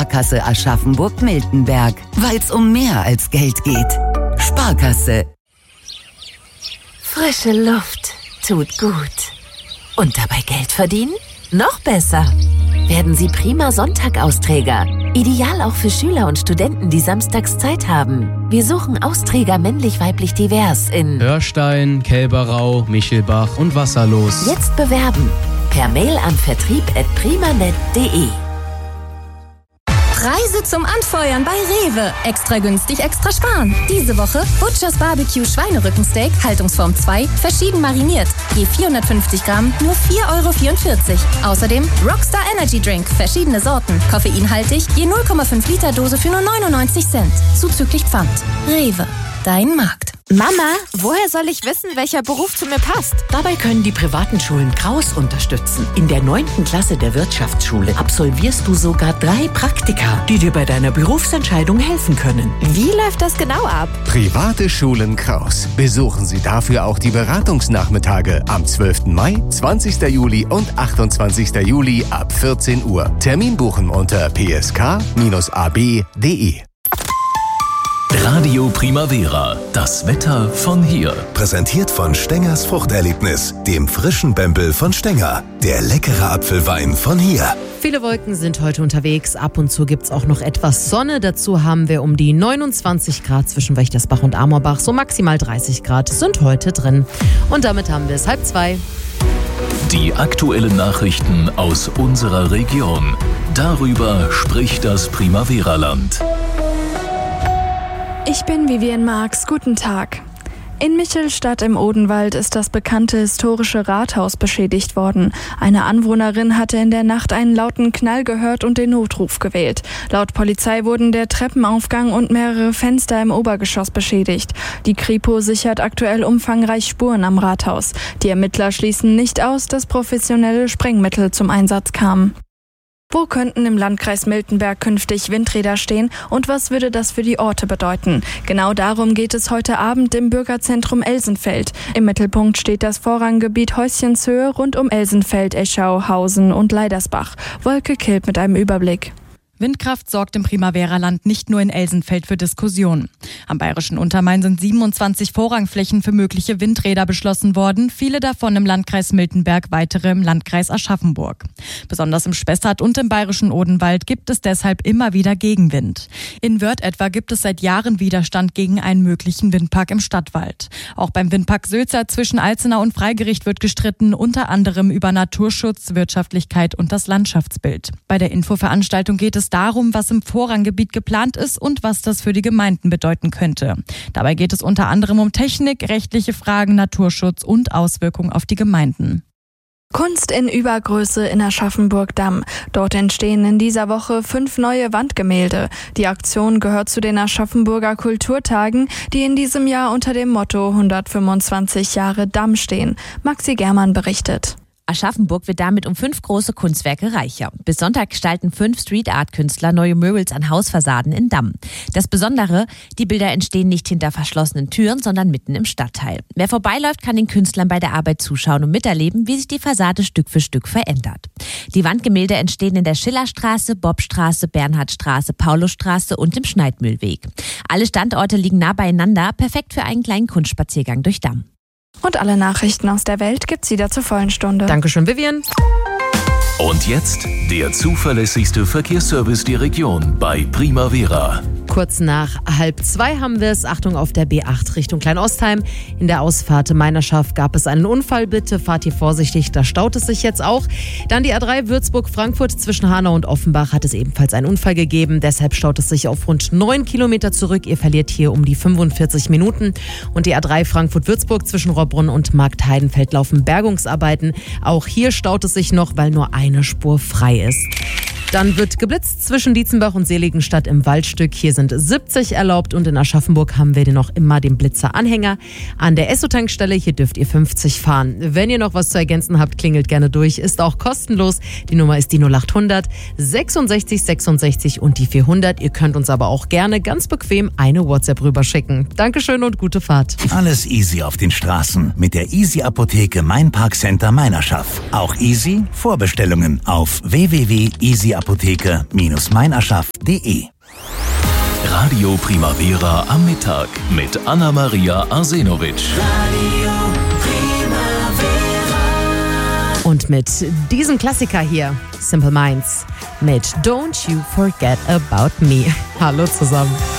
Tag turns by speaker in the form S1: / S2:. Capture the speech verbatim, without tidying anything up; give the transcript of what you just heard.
S1: Sparkasse Aschaffenburg-Miltenberg. Weil's um mehr als Geld geht. Sparkasse.
S2: Frische Luft tut gut. Und dabei Geld verdienen? Noch besser. Werden Sie prima Sonntag-Austräger. Ideal auch für Schüler und Studenten, die samstags Zeit haben. Wir suchen Austräger männlich-weiblich divers in
S3: Hörstein, Kälberau, Michelbach und Wasserlos.
S2: Jetzt bewerben. Per Mail an vertrieb at primanet punkt de.
S4: Preise zum Anfeuern bei Rewe. Extra günstig, extra sparen. Diese Woche Butchers Barbecue Schweinerückensteak, Haltungsform zwei, verschieden mariniert. Je vierhundertfünfzig Gramm, nur vier Euro vierundvierzig. Außerdem Rockstar Energy Drink, verschiedene Sorten. Koffeinhaltig, je null Komma fünf Liter Dose für nur neunundneunzig Cent. Zuzüglich Pfand. Rewe, dein Markt.
S5: Mama, woher soll ich wissen, welcher Beruf zu mir passt?
S6: Dabei können die privaten Schulen Kraus unterstützen. In der neunten Klasse der Wirtschaftsschule absolvierst du sogar drei Praktika, die dir bei deiner Berufsentscheidung helfen können.
S5: Wie läuft das genau ab?
S7: Private Schulen Kraus. Besuchen Sie dafür auch die Beratungsnachmittage am zwölften Mai, zwanzigsten Juli und achtundzwanzigsten Juli ab vierzehn Uhr. Termin buchen unter p s k a b punkt de.
S8: Radio Primavera, das Wetter von hier.
S9: Präsentiert von Stengers Fruchterlebnis, dem frischen Bembel von Stenger. Der leckere Apfelwein von hier.
S10: Viele Wolken sind heute unterwegs. Ab und zu gibt's auch noch etwas Sonne. Dazu haben wir um die neunundzwanzig Grad zwischen Wächtersbach und Amorbach. So maximal dreißig Grad sind heute drin. Und damit haben wir es halb zwei.
S8: Die aktuellen Nachrichten aus unserer Region. Darüber spricht das Primavera-Land.
S11: Ich bin Vivian Marx. Guten Tag. In Michelstadt im Odenwald ist das bekannte historische Rathaus beschädigt worden. Eine Anwohnerin hatte in der Nacht einen lauten Knall gehört und den Notruf gewählt. Laut Polizei wurden der Treppenaufgang und mehrere Fenster im Obergeschoss beschädigt. Die Kripo sichert aktuell umfangreich Spuren am Rathaus. Die Ermittler schließen nicht aus, dass professionelle Sprengmittel zum Einsatz kamen. Wo könnten im Landkreis Miltenberg künftig Windräder stehen und was würde das für die Orte bedeuten? Genau darum geht es heute Abend im Bürgerzentrum Elsenfeld. Im Mittelpunkt steht das Vorranggebiet Häuschenshöhe rund um Elsenfeld, Eschau, Hausen und Leidersbach. Wolke Kilp mit einem Überblick.
S12: Windkraft sorgt im Primavera-Land nicht nur in Elsenfeld für Diskussionen. Am Bayerischen Untermain sind siebenundzwanzig Vorrangflächen für mögliche Windräder beschlossen worden, viele davon im Landkreis Miltenberg, weitere im Landkreis Aschaffenburg. Besonders im Spessart und im Bayerischen Odenwald gibt es deshalb immer wieder Gegenwind. In Wörth etwa gibt es seit Jahren Widerstand gegen einen möglichen Windpark im Stadtwald. Auch beim Windpark Sülzer zwischen Alzenau und Freigericht wird gestritten, unter anderem über Naturschutz, Wirtschaftlichkeit und das Landschaftsbild. Bei der Infoveranstaltung geht es darum, was im Vorranggebiet geplant ist und was das für die Gemeinden bedeuten könnte. Dabei geht es unter anderem um Technik, rechtliche Fragen, Naturschutz und Auswirkungen auf die Gemeinden.
S11: Kunst in Übergröße in Aschaffenburg-Damm. Dort entstehen in dieser Woche fünf neue Wandgemälde. Die Aktion gehört zu den Aschaffenburger Kulturtagen, die in diesem Jahr unter dem Motto hundertfünfundzwanzig Jahre Damm stehen. Maxi Germann berichtet.
S13: Aschaffenburg wird damit um fünf große Kunstwerke reicher. Bis Sonntag gestalten fünf Street-Art-Künstler neue Murals an Hausfassaden in Damm. Das Besondere, die Bilder entstehen nicht hinter verschlossenen Türen, sondern mitten im Stadtteil. Wer vorbeiläuft, kann den Künstlern bei der Arbeit zuschauen und miterleben, wie sich die Fassade Stück für Stück verändert. Die Wandgemälde entstehen in der Schillerstraße, Bobstraße, Bernhardstraße, Paulusstraße und im Schneidmühlweg. Alle Standorte liegen nah beieinander, perfekt für einen kleinen Kunstspaziergang durch Damm.
S11: Und alle Nachrichten aus der Welt gibt's wieder zur vollen Stunde.
S10: Dankeschön, Vivian.
S8: Und jetzt der zuverlässigste Verkehrsservice der Region bei Primavera.
S10: Kurz nach halb zwei haben wir es. Achtung auf der B acht Richtung Kleinostheim. In der Ausfahrt Meinerschaft gab es einen Unfall. Bitte fahrt hier vorsichtig, da staut es sich jetzt auch. Dann die A drei Würzburg-Frankfurt zwischen Hanau und Offenbach hat es ebenfalls einen Unfall gegeben. Deshalb staut es sich auf rund neun Kilometer zurück. Ihr verliert hier um die fünfundvierzig Minuten. Und die A drei Frankfurt-Würzburg zwischen Robbrunn und Marktheidenfeld laufen Bergungsarbeiten. Auch hier staut es sich noch, weil nur eine Spur frei ist. Dann wird geblitzt zwischen Dietzenbach und Seligenstadt im Waldstück. Hier sind siebzig erlaubt und in Aschaffenburg haben wir noch immer den Blitzer-Anhänger. An der Esso-Tankstelle, hier dürft ihr fünfzig fahren. Wenn ihr noch was zu ergänzen habt, klingelt gerne durch. Ist auch kostenlos. Die Nummer ist die null achthundert sechsundsechzig sechsundsechzig und die vierhundert. Ihr könnt uns aber auch gerne ganz bequem eine WhatsApp rüberschicken. Dankeschön und gute Fahrt.
S14: Alles easy auf den Straßen mit der Easy-Apotheke Mein Park Center Meinerschaft. Auch easy Vorbestellungen auf w w w punkt easy apotheke Apotheke Meinerschaft punkt de.
S8: Radio Primavera am Mittag mit Anna-Maria Arsenovic.
S10: Und mit diesem Klassiker hier, Simple Minds, mit Don't You Forget About Me. Hallo zusammen.